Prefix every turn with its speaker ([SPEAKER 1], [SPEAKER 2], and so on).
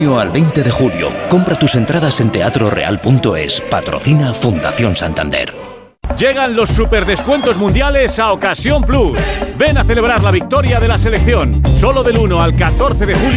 [SPEAKER 1] Al 20 de julio, compra tus entradas en teatroreal.es. Patrocina Fundación Santander.
[SPEAKER 2] Llegan los superdescuentos mundiales a Ocasión Plus. Ven a celebrar la victoria de la selección. Solo del 1 al 14 de julio.